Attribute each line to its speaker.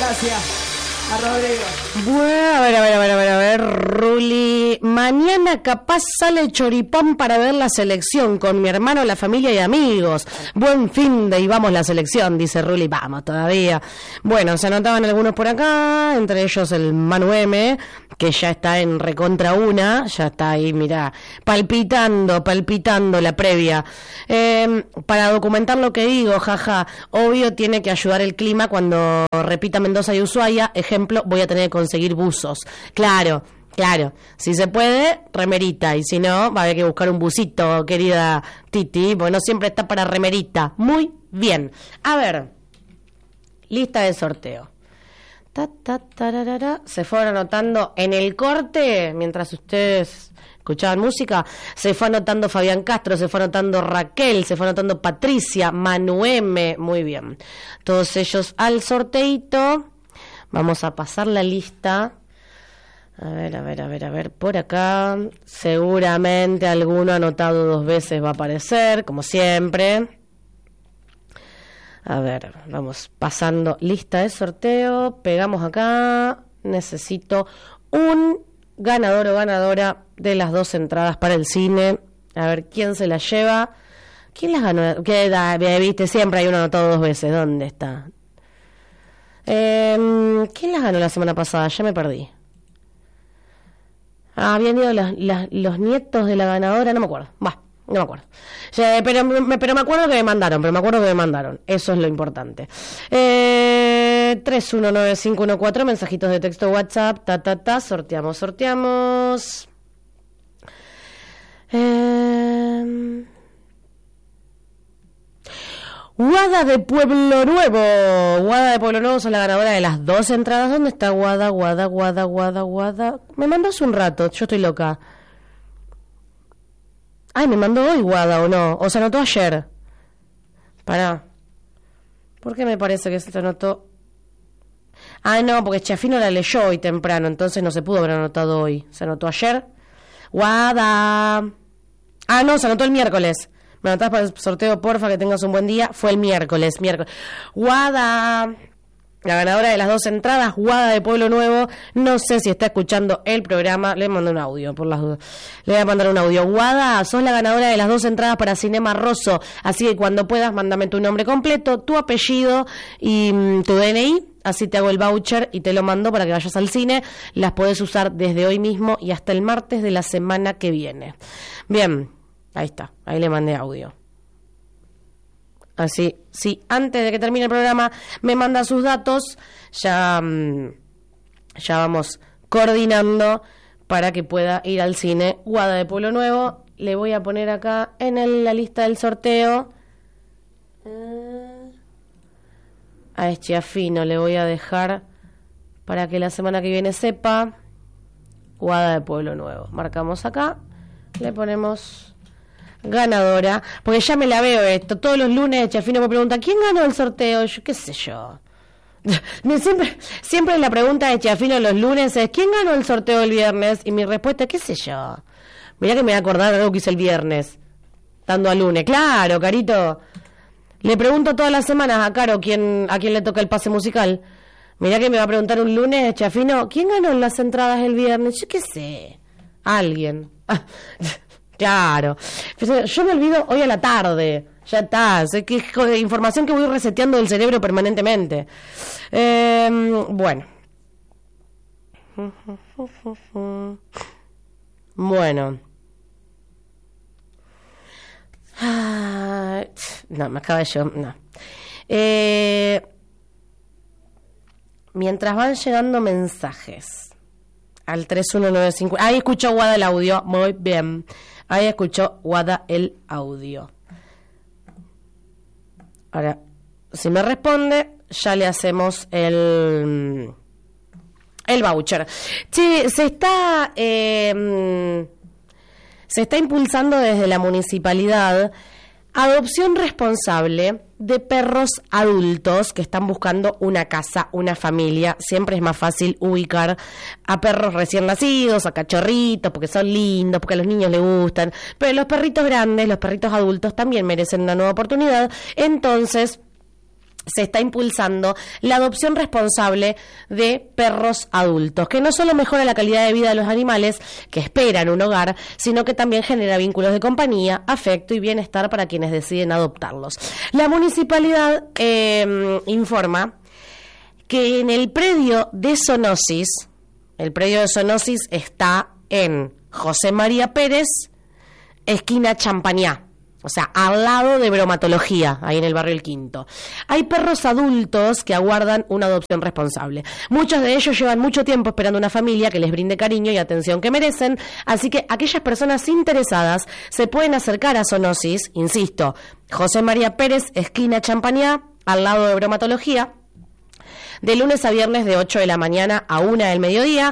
Speaker 1: Gracias a Rodrigo.
Speaker 2: Bueno, a ver, Ruli. Mañana capaz sale choripán para ver la selección con mi hermano, la familia y amigos. Buen fin de y vamos la selección, dice Ruli. Vamos todavía. Bueno, se anotaban algunos por acá, entre ellos el Manu M, que ya está en recontra una, ya está ahí, mirá, palpitando la previa. Para documentar lo que digo, jaja, obvio tiene que ayudar el clima cuando repita Mendoza y Ushuaia, ejemplo, voy a tener que conseguir buzos. Claro, si se puede, remerita, y si no, va a haber que buscar un busito, querida Titi, porque no siempre está para remerita. Muy bien. A ver, lista de sorteo. Se fueron anotando en el corte, mientras ustedes escuchaban música, se fue anotando Fabián Castro, se fue anotando Raquel, se fue anotando Patricia, Manu M, muy bien. Todos ellos al sorteito. Vamos a pasar la lista. A ver, por acá. Seguramente alguno anotado 2 veces va a aparecer, como siempre. A ver, vamos pasando lista de sorteo. Pegamos acá. Necesito un ganador o ganadora de las 2 entradas para el cine. A ver quién se las lleva. ¿Quién las ganó? ¿Qué viste? Siempre hay uno anotado 2 veces. ¿Dónde está? ¿Quién las ganó la semana pasada? Ya me perdí. Habían ido los nietos de la ganadora, no me acuerdo. No me acuerdo. Pero me acuerdo que me mandaron. Eso es lo importante. 319514, mensajitos de texto WhatsApp. Sorteamos. Guada de Pueblo Nuevo son la ganadora de las 2 entradas. ¿Dónde está Guada? Me mandó hace un rato, yo estoy loca. Ay, me mandó hoy Guada, ¿o no? O se anotó ayer. Pará. ¿Por qué me parece que se anotó? Ah, no, porque Chafino la leyó hoy temprano, entonces no se pudo haber anotado hoy. ¿Se anotó ayer? Guada. Ah, no, se anotó el miércoles. Me anotás para el sorteo, porfa, que tengas un buen día. Fue el miércoles. Guada, la ganadora de las 2 entradas, Guada de Pueblo Nuevo. No sé si está escuchando el programa. Le mando un audio, por las dudas. Le voy a mandar un audio. Guada, sos la ganadora de las 2 entradas para Cinema Rosso. Así que cuando puedas, mándame tu nombre completo, tu apellido y tu DNI. Así te hago el voucher y te lo mando para que vayas al cine. Las podés usar desde hoy mismo y hasta el martes de la semana que viene. Bien. Ahí está, ahí le mandé audio. Así, sí, antes de que termine el programa me manda sus datos, ya vamos coordinando para que pueda ir al cine Guada de Pueblo Nuevo. Le voy a poner acá en la lista del sorteo. A Eschiafino le voy a dejar para que la semana que viene sepa. Guada de Pueblo Nuevo. Marcamos acá, le ponemos ganadora, porque ya me la veo esto. Todos los lunes Chafino me pregunta ¿quién ganó el sorteo? Yo qué sé yo. Siempre la pregunta de Chafino los lunes es ¿quién ganó el sorteo el viernes? Y mi respuesta es qué sé yo. Mirá que me voy a acordar de algo que hice el viernes, dando al lunes. Claro, Carito. Le pregunto todas las semanas a Caro a quién le toca el pase musical. Mirá que me va a preguntar un lunes Chafino ¿quién ganó las entradas el viernes? Yo qué sé. Alguien. Claro, yo me olvido hoy a la tarde, ya está, sé que es información que voy reseteando del cerebro permanentemente. Bueno. No, me acaba de llegar, no. Mientras van llegando mensajes al 3195, ahí escuchó Guada el audio, muy bien. Ahí escuchó Guada el audio. Ahora, si me responde, ya le hacemos el voucher. Sí, se está impulsando desde la municipalidad adopción responsable de perros adultos que están buscando una casa, una familia. Siempre es más fácil ubicar a perros recién nacidos, a cachorritos, porque son lindos, porque a los niños les gustan. Pero los perritos grandes, los perritos adultos también merecen una nueva oportunidad. Entonces, se está impulsando la adopción responsable de perros adultos, que no solo mejora la calidad de vida de los animales que esperan un hogar, sino que también genera vínculos de compañía, afecto y bienestar para quienes deciden adoptarlos. La municipalidad informa que en el predio de Zoonosis está en José María Pérez, esquina Champañá. O sea, al lado de bromatología, ahí en el barrio El Quinto. Hay perros adultos que aguardan una adopción responsable. Muchos de ellos llevan mucho tiempo esperando una familia que les brinde cariño y atención que merecen, así que aquellas personas interesadas se pueden acercar a Zoonosis, insisto, José María Pérez, esquina Champañá, al lado de bromatología, de lunes a viernes de 8 de la mañana a 1 del mediodía,